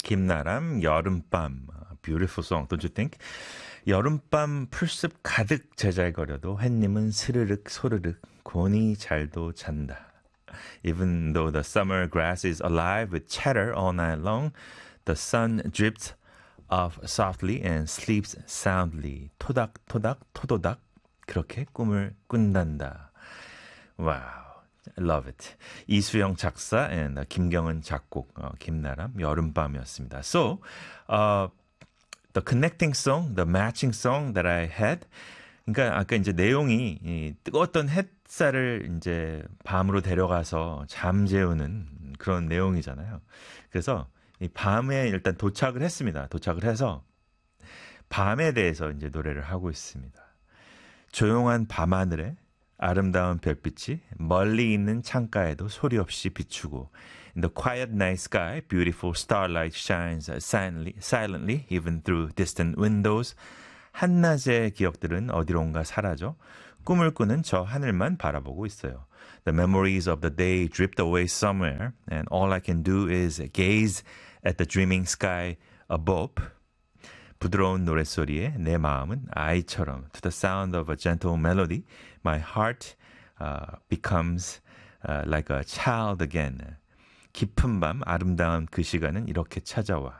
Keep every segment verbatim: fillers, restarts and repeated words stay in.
김나람 여름밤. Beautiful song, don't you think? 여름밤 풀숲 가득 제잘거려도 햇님은 스르륵 소르륵 곤히 잘도 잔다. Even though the summer grass is alive with chatter all night long, the sun drips off softly and sleeps soundly. 토닥토닥 토도닥 그렇게 꿈을 꾼단다. 와우. Love it. 이수영 작사 and 김경은 작곡, 어, 김나람 여름밤이었습니다. So, uh, the connecting song, the matching song that I had. 그러니까 아까 이제 내용이 이 뜨거웠던 햇살을 이제 밤으로 데려가서 잠재우는 그런 내용이잖아요. 그래서 이 밤에 일단 도착을 했습니다. 도착을 해서 밤에 대해서 이제 노래를 하고 있습니다. 조용한 밤하늘에 아름다운 별빛이 멀리 있는 창가에도 소리 없이 비추고 In the quiet night sky, beautiful starlight shines silently, silently even through distant windows. 한낮의 기억들은 어디론가 사라져 꿈을 꾸는 저 하늘만 바라보고 있어요. The memories of the day drift away somewhere and all I can do is gaze at the dreaming sky above. 부드러운 노랫소리에 내 마음은 아이처럼 To the sound of a gentle melody, my heart uh, becomes uh, like a child again. 깊은 밤 아름다운 그 시간은 이렇게 찾아와.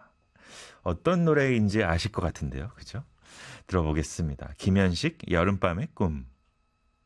어떤 노래인지 아실 것 같은데요. 그죠? 들어보겠습니다. 김현식 여름밤의 꿈.